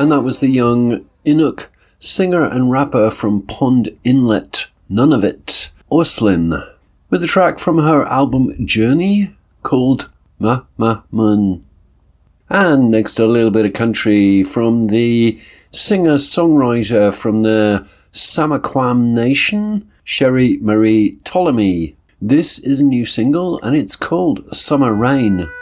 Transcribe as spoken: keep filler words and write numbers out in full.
And that was the young Inuk, singer and rapper from Pond Inlet, Nunavut, Oslin, with a track from her album Journey called Ma Ma Mun. And next a little bit of country from the singer-songwriter from the Samaquam Nation, Sherry Marie Ptolemy. This is a new single and it's called Summer Rain.